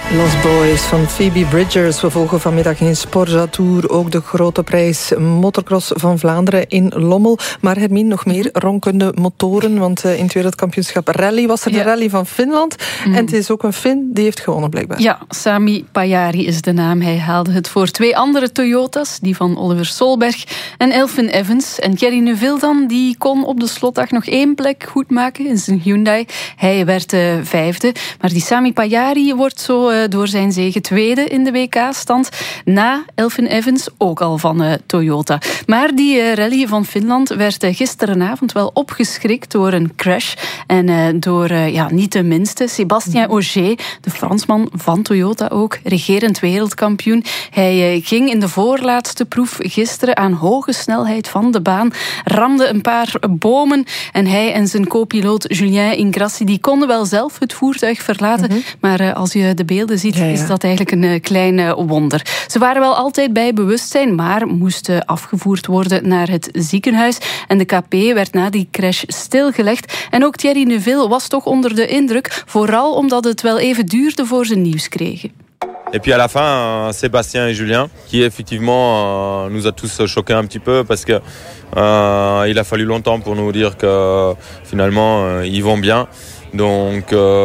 Lost Boys van Phoebe Bridgers. We volgen vanmiddag in Sporza Tour ook de grote prijs motocross van Vlaanderen in Lommel. Maar Hermine, nog meer ronkende motoren, want in het wereldkampioenschap rally was er de rally van Finland. En het is ook een Fin die heeft gewonnen blijkbaar. Ja, Sami Pajari is de naam. Hij haalde het voor 2 andere Toyota's, die van Oliver Solberg en Elfyn Evans. En Thierry Neuville dan, die kon op de slotdag nog 1 plek goed maken in zijn Hyundai. Hij werd 5e. Maar die Sami Pajari wordt zo door zijn zege 2e in de WK-stand. Na Elfyn Evans, ook al van Toyota. Maar die rally van Finland werd gisterenavond wel opgeschrikt door een crash. En door, niet de minste, Sébastien Ogier, de Fransman van Toyota ook, regerend wereldkampioen. Hij ging in de voorlaatste proef gisteren aan hoge snelheid van de baan, ramde een paar bomen en hij en zijn co-piloot Julien Ingrassi, die konden wel zelf het voertuig verlaten, maar als je de beelden ziet, is dat eigenlijk een klein wonder. Ze waren wel altijd bij bewustzijn, maar moesten afgevoerd worden naar het ziekenhuis. En de KP werd na die crash stilgelegd. En ook Thierry Neuville was toch onder de indruk, vooral omdat het wel even duurde voor ze nieuws kregen. Et puis à la fin, Sébastien et Julien, qui effectivement nous a tous choqués un petit peu parce que il a fallu longtemps pour nous dire que finalement ils vont bien. Donc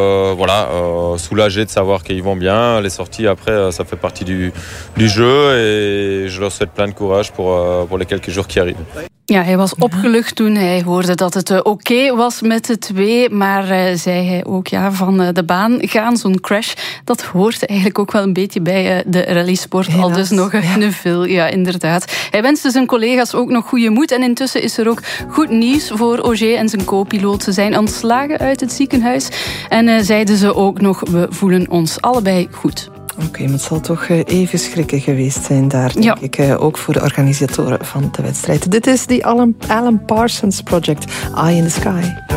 soulagé de savoir qu'ils vont bien. Les sorties après, ça fait partie du jeu et je leur souhaite plein de courage pour les quelques jours qui arrivent. Ja, hij was opgelucht toen hij hoorde dat het oké was met de 2, maar zei hij ook van de baan gaan, zo'n crash, dat hoort eigenlijk ook wel een beetje bij de rallysport. Al dus nog Neuville, ja inderdaad. Hij wenste zijn collega's ook nog goede moed en intussen is er ook goed nieuws voor Ogier en zijn co-piloot. Ze zijn ontslagen uit het ziekenhuis en zeiden ze ook nog, we voelen ons allebei goed. Oké, maar het zal toch even schrikken geweest zijn daar, denk ik. Ook voor de organisatoren van de wedstrijd. Dit is die Alan Parsons Project, Eye in the Sky.